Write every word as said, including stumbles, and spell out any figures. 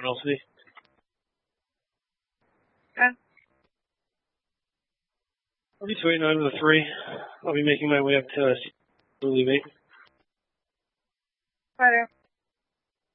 What else is he? Okay. I'll be two eight nine with a three. I'll be making my way up to Elevate.